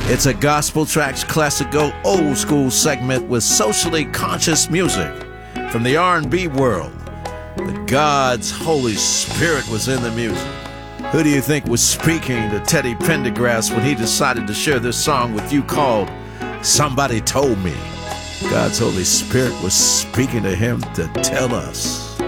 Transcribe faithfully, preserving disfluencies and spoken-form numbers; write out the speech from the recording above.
It's a Gospel Tracks Classical Old School segment with socially conscious music from the R and B world. But God's Holy Spirit was in the music. Who do you think was speaking to Teddy Pendergrass when he decided to share this song with you called Somebody Told Me? God's Holy Spirit was speaking to him to tell us.